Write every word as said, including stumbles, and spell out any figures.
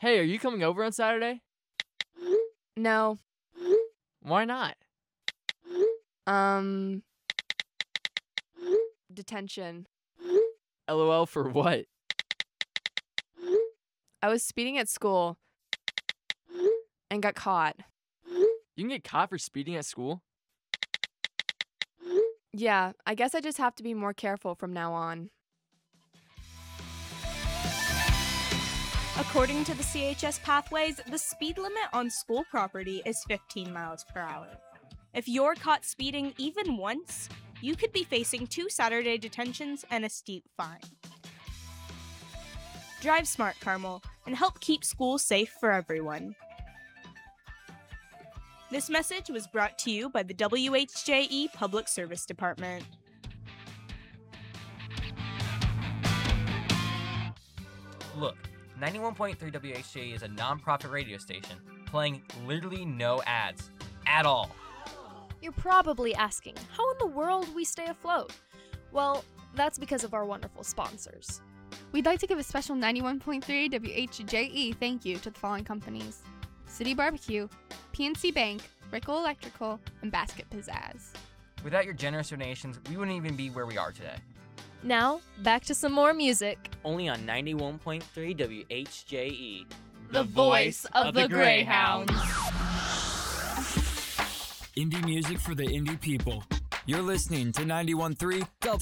Hey, are you coming over on Saturday? No. Why not? Um... Detention. LOL for what? I was speeding at school and got caught. You can get caught for speeding at school? Yeah, I guess I just have to be more careful from now on. According to the C H S Pathways, the speed limit on school property is fifteen miles per hour. If you're caught speeding even once, you could be facing two Saturday detentions and a steep fine. Drive smart, Carmel, and help keep schools safe for everyone. This message was brought to you by the W H J E Public Service Department. Look, ninety-one point three W H J E is a non-profit radio station playing literally no ads at all. You're probably asking, how in the world we stay afloat? Well, that's because of our wonderful sponsors. We'd like to give a special ninety-one point three W H J E thank you to the following companies: City Barbecue, P N C Bank, Rickle Electrical, and Basket Pizzazz. Without your generous donations, we wouldn't even be where we are today. Now, back to some more music. Only on ninety-one point three W H J E. The voice of the Greyhounds. Indie music for the indie people. You're listening to ninety-one point three Delta.